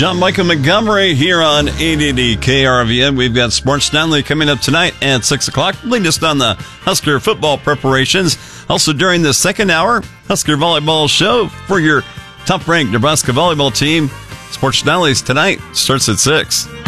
John Michael Montgomery here on 880 KRVN. We've got Sports Nightly coming up tonight at 6 o'clock. Latest on the Husker football preparations. Also during the second hour, Husker volleyball show for your top-ranked Nebraska volleyball team. Sports Nightly tonight starts at 6.